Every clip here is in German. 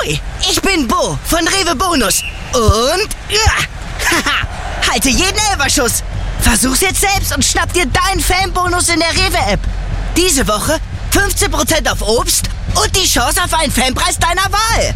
Ahoi, ich bin Bo von Rewe Bonus. Und halte jeden Elferschuss. Versuch's jetzt selbst und schnapp dir deinen Fanbonus in der Rewe-App. Diese Woche 15% auf Obst und die Chance auf einen Fanpreis deiner Wahl.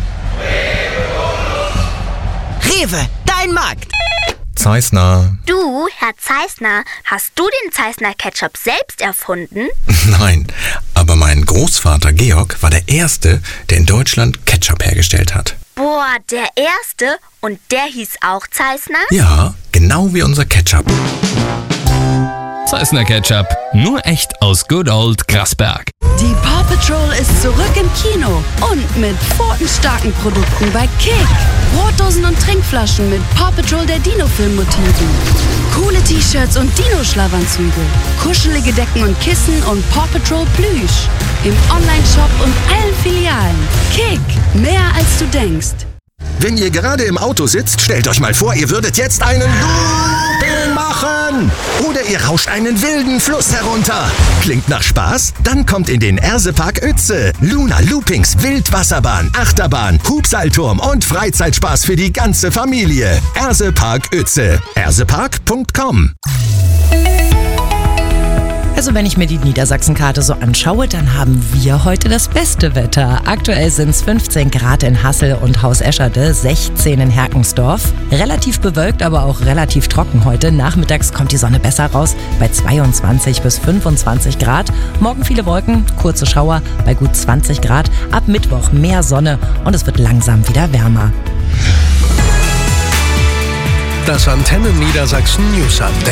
Rewe, dein Markt. Zeissner. Du, Herr Zeissner, hast du den Zeissner Ketchup selbst erfunden? Nein, aber mein Großvater Georg war der Erste, der in Deutschland Ketchup hergestellt hat. Boah, der Erste? Und der hieß auch Zeissner? Ja, genau wie unser Ketchup. Zeissner Ketchup, nur echt aus Good Old Grasberg. Die Paw Patrol ist zurück im Kino und mit pfotenstarken Produkten bei Kick. Brotdosen und Trinkflaschen mit Paw Patrol der Dino-Film-Motiven. Coole T-Shirts und Dino-Schlafanzüge. Kuschelige Decken und Kissen und Paw Patrol Plüsch. Im Online-Shop und allen Filialen. Kick, mehr als du denkst. Wenn ihr gerade im Auto sitzt, stellt euch mal vor, ihr würdet jetzt einen Looping machen. Oder ihr rauscht einen wilden Fluss herunter. Klingt nach Spaß? Dann kommt in den Ersepark Uetze. Luna Loopings, Wildwasserbahn, Achterbahn, Hubseilturm und Freizeitspaß für die ganze Familie. Ersepark Uetze. ersepark.com. Also wenn ich mir die Niedersachsenkarte so anschaue, dann haben wir heute das beste Wetter. Aktuell sind es 15 Grad in Hassel und Haus Escherde, 16 in Herkensdorf. Relativ bewölkt, aber auch relativ trocken heute. Nachmittags kommt die Sonne besser raus bei 22 bis 25 Grad. Morgen viele Wolken, kurze Schauer bei gut 20 Grad. Ab Mittwoch mehr Sonne und es wird langsam wieder wärmer. Das Antenne Niedersachsen News Update.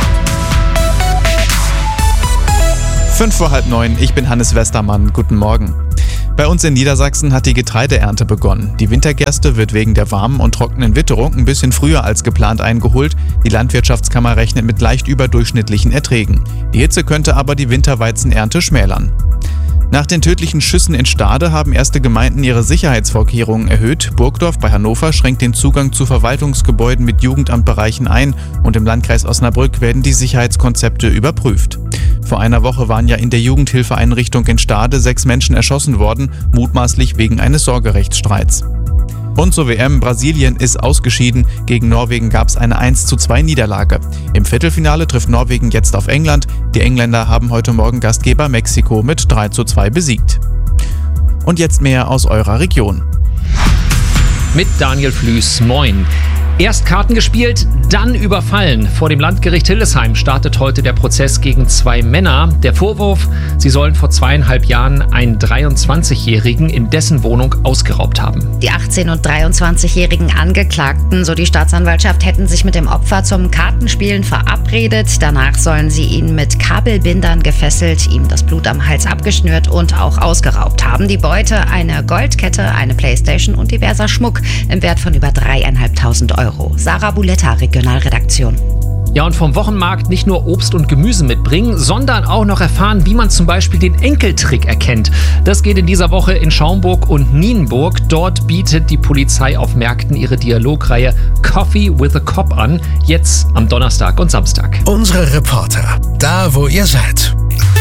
9:05, ich bin Hannes Westermann. Guten Morgen. Bei uns in Niedersachsen hat die Getreideernte begonnen. Die Wintergerste wird wegen der warmen und trockenen Witterung ein bisschen früher als geplant eingeholt. Die Landwirtschaftskammer rechnet mit leicht überdurchschnittlichen Erträgen. Die Hitze könnte aber die Winterweizenernte schmälern. Nach den tödlichen Schüssen in Stade haben erste Gemeinden ihre Sicherheitsvorkehrungen erhöht. Burgdorf bei Hannover schränkt den Zugang zu Verwaltungsgebäuden mit Jugendamtbereichen ein und im Landkreis Osnabrück werden die Sicherheitskonzepte überprüft. Vor einer Woche waren ja in der Jugendhilfeeinrichtung in Stade 6 Menschen erschossen worden, mutmaßlich wegen eines Sorgerechtsstreits. Und zur WM, Brasilien ist ausgeschieden. Gegen Norwegen gab es eine 1:2 Niederlage. Im Viertelfinale trifft Norwegen jetzt auf England. Die Engländer haben heute Morgen Gastgeber Mexiko mit 3:2 besiegt. Und jetzt mehr aus eurer Region. Mit Daniel Flüß, moin. Erst Karten gespielt, dann überfallen. Vor dem Landgericht Hildesheim startet heute der Prozess gegen 2 Männer. Der Vorwurf, sie sollen vor 2,5 Jahren einen 23-Jährigen in dessen Wohnung ausgeraubt haben. Die 18- und 23-jährigen Angeklagten, so die Staatsanwaltschaft, hätten sich mit dem Opfer zum Kartenspielen verabredet. Danach sollen sie ihn mit Kabelbindern gefesselt, ihm das Blut am Hals abgeschnürt und auch ausgeraubt haben. Die Beute: eine Goldkette, eine Playstation und diverser Schmuck im Wert von über 3.500 Euro. Sarah Buletta, Regionalredaktion. Ja, und vom Wochenmarkt nicht nur Obst und Gemüse mitbringen, sondern auch noch erfahren, wie man zum Beispiel den Enkeltrick erkennt. Das geht in dieser Woche in Schaumburg und Nienburg. Dort bietet die Polizei auf Märkten ihre Dialogreihe Coffee with a Cop an. Jetzt am Donnerstag und Samstag. Unsere Reporter, da wo ihr seid.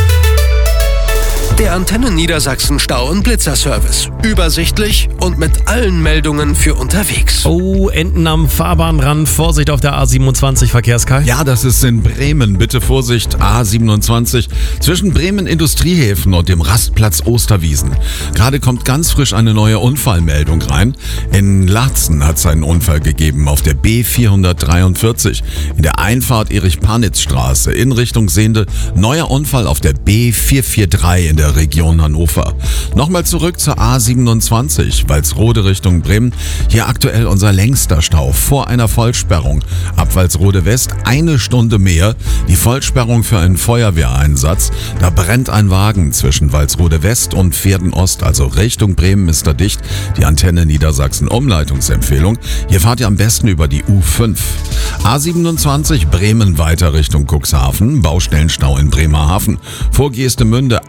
Der Antenne Niedersachsen Stau- und Blitzerservice. Übersichtlich und mit allen Meldungen für unterwegs. Oh, Enten am Fahrbahnrand. Vorsicht auf der A27, Verkehrskai. Ja, das ist in Bremen. Bitte Vorsicht, A27 zwischen Bremen Industriehäfen und dem Rastplatz Osterwiesen. Gerade kommt ganz frisch eine neue Unfallmeldung rein. In Laatzen hat es einen Unfall gegeben auf der B443 in der Einfahrt Erich-Panitz-Straße in Richtung Sehnde. Neuer Unfall auf der B443 in der Region Hannover. Nochmal zurück zur A27, Walsrode Richtung Bremen. Hier aktuell unser längster Stau vor einer Vollsperrung. Ab Walsrode West 1 Stunde mehr. Die Vollsperrung für einen Feuerwehreinsatz. Da brennt ein Wagen zwischen Walsrode West und Verden Ost, also Richtung Bremen ist da dicht. Die Antenne Niedersachsen Umleitungsempfehlung. Hier fahrt ihr am besten über die U5. A27 Bremen weiter Richtung Cuxhaven. Baustellenstau in Bremerhaven. Vor Geestemünde 18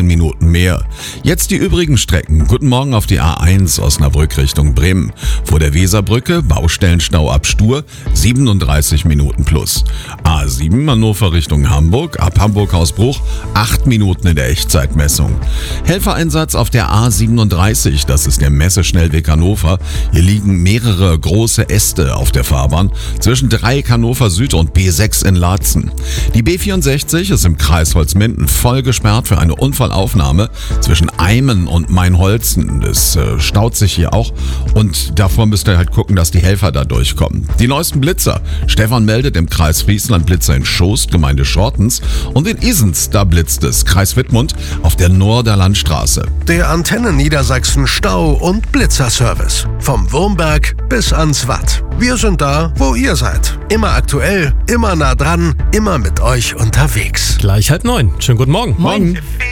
15 Minuten mehr. Jetzt die übrigen Strecken. Guten Morgen auf die A1 Osnabrück Richtung Bremen. Vor der Weserbrücke Baustellenstau ab Stur, 37 Minuten plus. A7 Hannover Richtung Hamburg, ab Hamburg-Hausbruch, 8 Minuten in der Echtzeitmessung. Helfereinsatz auf der A37, das ist der Messeschnellweg Hannover. Hier liegen mehrere große Äste auf der Fahrbahn zwischen Dreieck Hannover Süd und B6 in Laatzen. Die B64 ist im Kreis Holzminden voll gesperrt für eine Unfallaufnahme zwischen Eimen und Mainholzen. Das staut sich hier auch und davor müsst ihr halt gucken, dass die Helfer da durchkommen. Die neuesten Blitzer. Stefan meldet im Kreis Friesland Blitzer in Schoßt, Gemeinde Schortens, und in Isens, da blitzt es, Kreis Wittmund, auf der Norder Landstraße. Der Antenne Niedersachsen Stau- und Blitzerservice. Vom Wurmberg bis ans Watt. Wir sind da, wo ihr seid. Immer aktuell, immer nah dran, immer mit euch unterwegs. Gleich 8:30. Schönen guten Morgen. Morgen.